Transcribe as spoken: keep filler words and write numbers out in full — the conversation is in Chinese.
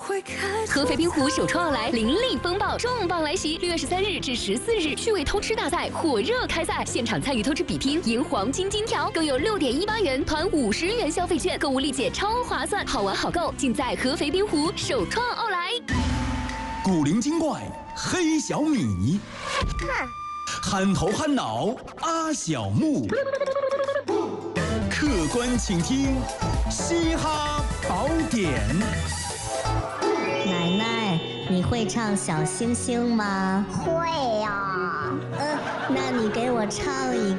合肥滨湖首创奥莱灵力风暴重磅来袭，六月十三日至十四日，趣味偷吃大赛火热开赛，现场参与偷吃比拼，赢黄金金条，更有六点一八元团五十元消费券，购物立减超划算，好玩好购，尽在合肥滨湖首创奥莱。 古灵精怪黑小米，憨头憨脑阿小木，客观倾听嘻哈宝典。 奶奶，你会唱小星星吗？ 会呀、啊。 嗯，那你给我唱一